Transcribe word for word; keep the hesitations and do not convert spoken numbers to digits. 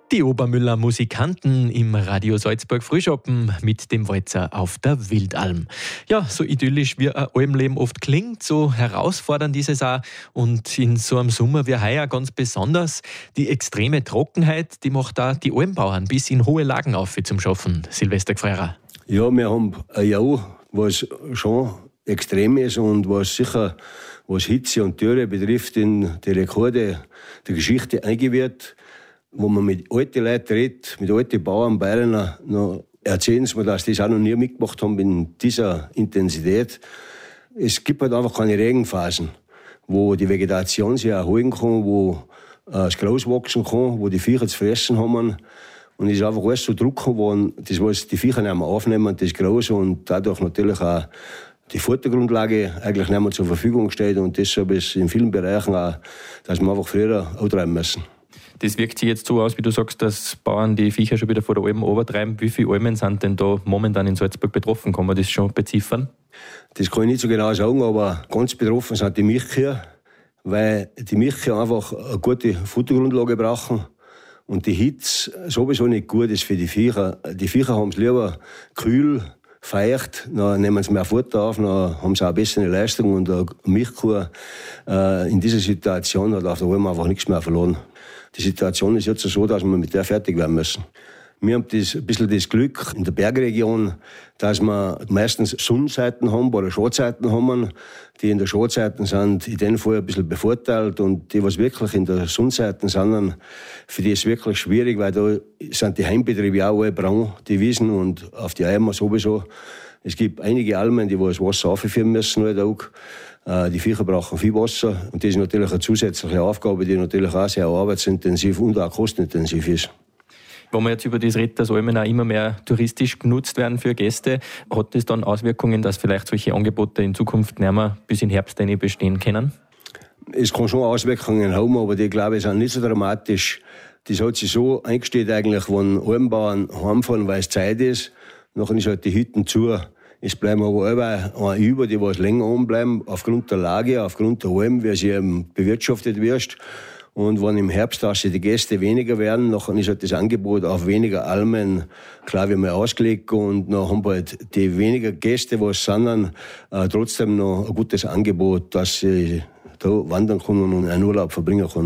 Die Obermüller Musikanten im Radio Salzburg Frühschoppen mit dem Walzer auf der Wildalm. Ja, so idyllisch wie ein Almleben oft klingt, so herausfordernd ist es auch. Und in so einem Sommer wie heuer ganz besonders. Die extreme Trockenheit, die macht da die Almbauern bis in hohe Lagen auf zum Schaffen. Silvester Gfreier. Ja, wir haben ein Jahr, was schon extrem ist und was sicher, was Hitze und Dürre betrifft, in die Rekorde der Geschichte eingewirt. Wo man mit alten Leuten redet, mit alten Bauern, Bayern, noch erzählen sie mir, dass die das auch noch nie mitgemacht haben in dieser Intensität. Es gibt halt einfach keine Regenphasen, wo die Vegetation sich erholen kann, wo das Gras wachsen kann, wo die Viecher zu fressen haben. Und es ist einfach alles so Druck geworden, das, was die Viecher nicht mehr aufnehmen, das Gras, und dadurch natürlich auch die Futtergrundlage eigentlich nicht mehr zur Verfügung steht. Und deshalb ist es in vielen Bereichen auch, dass wir einfach früher antreiben müssen. Das wirkt sich jetzt so aus, wie du sagst, dass Bauern die Viecher schon wieder vor der Alm runtertreiben. Wie viele Almen sind denn da momentan in Salzburg betroffen? Kann man das schon beziffern? Das kann ich nicht so genau sagen, aber ganz betroffen sind die Milchkühe, weil die Milchkühe einfach eine gute Futtergrundlage brauchen. Und die Hitze sowieso nicht gut ist für die Viecher. Die Viecher haben es lieber kühl, feucht, dann nehmen sie mehr Futter auf, dann haben sie auch eine bessere Leistung. Und eine Milchkuh äh, in dieser Situation hat auf der Alm einfach nichts mehr verloren. Die Situation ist jetzt so, dass wir mit der fertig werden müssen. Wir haben das, ein bisschen das Glück in der Bergregion, dass wir meistens Sonnenseiten haben oder Schattenseiten haben. Die in der Schattenseiten sind in dem Fall ein bisschen bevorteilt, und die, was wirklich in der Sonnenseiten sind, für die ist es wirklich schwierig, weil da sind die Heimbetriebe auch alle braun, die Wiesen, und auf die Eimer sowieso. Es gibt einige Almen, die das Wasser aufführen müssen jeden Tag. Die Viecher brauchen viel Wasser, und das ist natürlich eine zusätzliche Aufgabe, die natürlich auch sehr arbeitsintensiv und auch kostenintensiv ist. Wenn man jetzt über das redet, dass Almen auch immer mehr touristisch genutzt werden für Gäste, hat das dann Auswirkungen, dass vielleicht solche Angebote in Zukunft nicht mehr bis in Herbst bestehen können? Es kann schon Auswirkungen haben, aber die, glaube ich, sind nicht so dramatisch. Das hat sich so eingestellt eigentlich, wenn Almbauern heimfahren, weil es Zeit ist, nachher ist halt die Hütten zu. Es bleiben aber immer über, die was länger anbleiben, aufgrund der Lage, aufgrund der Alm, wie sie eben bewirtschaftet wird. Und wenn im Herbst auch die Gäste weniger werden, dann ist halt das Angebot auf weniger Almen klar wie mal ausgelegt, und dann haben wir halt die weniger Gäste, was sind, äh, trotzdem noch ein gutes Angebot, dass sie da wandern können und einen Urlaub verbringen können.